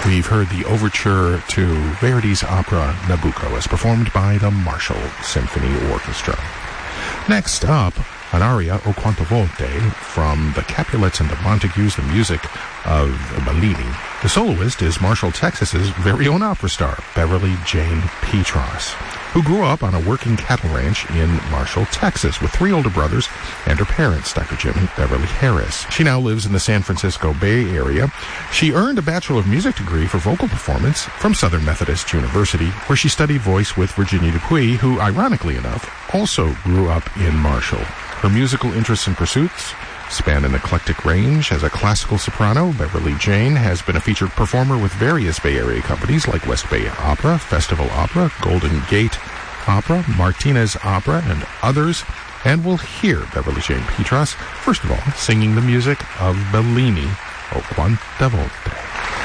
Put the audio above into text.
We've heard the overture to Verdi's opera Nabucco as performed by the Marshall Symphony Orchestra. Next up, an aria O Quante Volte from the Capulets and the Montagues, the music of Bellini. The soloist is Marshall, Texas's very own opera star, Beverly Jane Petras, who grew up on a working cattle ranch in Marshall, Texas, with 3 older brothers and her parents, Dr. Jim and Beverly Harris. She now lives in the San Francisco Bay Area. She earned a Bachelor of Music degree for vocal performance from Southern Methodist University, where she studied voice with Virginia Dupuy, who, ironically enough, also grew up in Marshall. Her musical interests and pursuits span an eclectic range. As a classical soprano, Beverly Jane has been a featured performer with various Bay Area companies like West Bay Opera, Festival Opera, Golden Gate Opera, Martinez Opera, and others. And we'll hear Beverly Jane Petras, first of all, singing the music of Bellini, O Quante Volte.